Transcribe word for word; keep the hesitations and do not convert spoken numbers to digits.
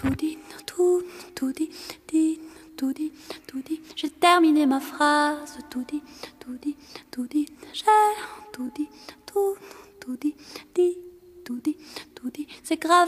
tout dit, tout, tout dit, dit, tout dit, tout dit. J'ai terminé ma phrase, tout dit, tout dit, tout dit. J'ai tout dit, tout, tout dit, dit, tout dit, tout dit. C'est grave.